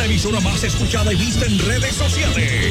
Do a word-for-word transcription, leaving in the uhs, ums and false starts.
emisora más escuchada y vista en redes sociales.